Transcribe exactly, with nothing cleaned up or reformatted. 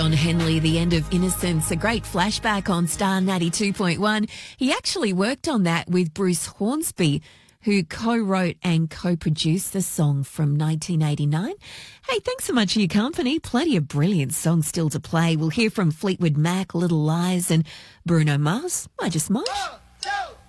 John Henley, The End of Innocence, a great flashback on Star ninety-two point one. He actually worked on that with Bruce Hornsby, who co-wrote and co-produced the song from nineteen eighty-nine. Hey, thanks so much for your company. Plenty of brilliant songs still to play. We'll hear from Fleetwood Mac, Little Lies, and Bruno Mars, I Just Might.